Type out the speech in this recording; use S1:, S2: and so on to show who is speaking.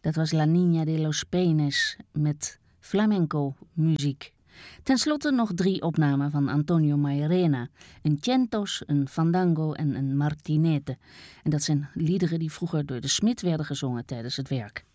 S1: Dat was La Niña de los Peines met flamenco-muziek. Ten slotte nog 3 opnamen van Antonio Mairena. Een centos, een fandango en een martinete. En dat zijn liederen die vroeger door de Smit werden gezongen tijdens het werk.